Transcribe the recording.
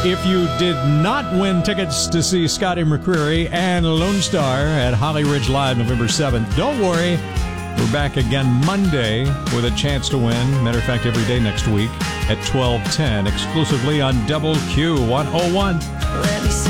If you did not win tickets to see Scotty McCreery and Lone Star at Holly Ridge Live November 7th, don't worry. We're back again Monday with a chance to win. Matter of fact, every day next week at 12:10, exclusively on Double Q 101.